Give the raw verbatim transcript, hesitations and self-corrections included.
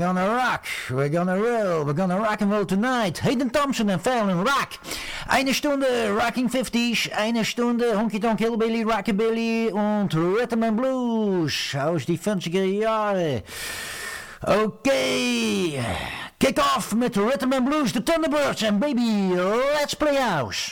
gonna rock, we're gonna roll, we're gonna rock and roll tonight. Hayden Thompson en Fallon Rock. Eine Stunde Rocking fifties, eine Stunde Honky Tonk Hillbilly, Rockabilly und Rhythm and Blues aus die fünfziger Jahre. Okay, kick off met Rhythm and Blues, the Thunderbirds, and baby, let's play house.